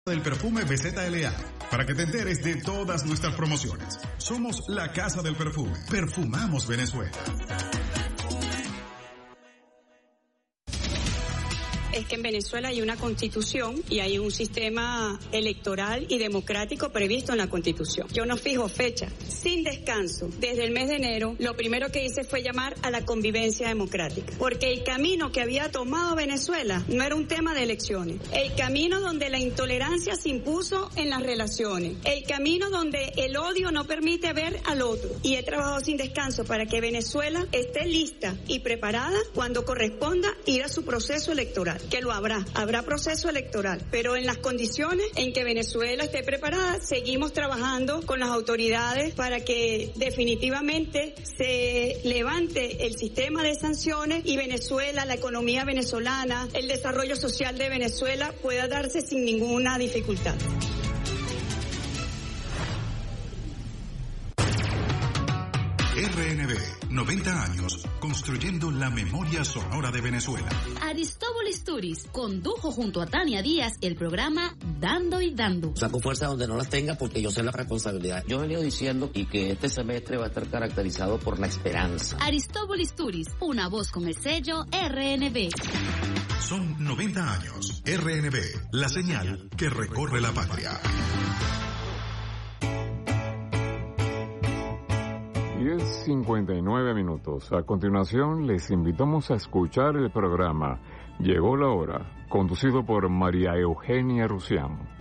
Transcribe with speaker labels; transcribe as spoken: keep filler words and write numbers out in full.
Speaker 1: del perfume B Z L A para que te enteres de todas nuestras promociones. Somos la Casa del Perfume. Perfumamos Venezuela.
Speaker 2: Es que en Venezuela hay una constitución y hay un sistema electoral y democrático previsto en la constitución. Yo no fijo fecha, sin descanso. Desde el mes de enero, lo primero que hice fue llamar a la convivencia democrática, porque el camino que había tomado Venezuela no era un tema de elecciones. El camino donde la intolerancia se impuso en las relaciones. El camino donde el odio no permite ver al otro. Y he trabajado sin descanso para que Venezuela esté lista y preparada cuando corresponda ir a su proceso electoral. Que lo habrá, habrá proceso electoral, pero en las condiciones en que Venezuela esté preparada, seguimos trabajando con las autoridades para que definitivamente se levante el sistema de sanciones y Venezuela, la economía venezolana, el desarrollo social de Venezuela pueda darse sin ninguna dificultad.
Speaker 1: R N B, noventa años, construyendo la memoria sonora de Venezuela.
Speaker 3: Aristóbulis Turis condujo junto a Tania Díaz el programa Dando y Dando.
Speaker 4: Saco fuerza donde no las tenga porque yo sé la responsabilidad. Yo he venido diciendo y que este semestre va a estar caracterizado por la esperanza.
Speaker 3: Aristóbulis Turis, una voz con el sello R N B.
Speaker 1: Son noventa años. R N B, la señal que recorre la patria.
Speaker 5: diez cincuenta y nueve minutos. A continuación, les invitamos a escuchar el programa Llegó la Hora, conducido por María Eugenia Rusián.